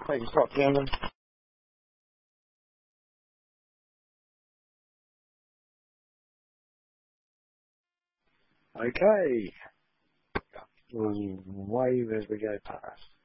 Thanks a lot, gentlemen. Okay. We'll wave as we go past.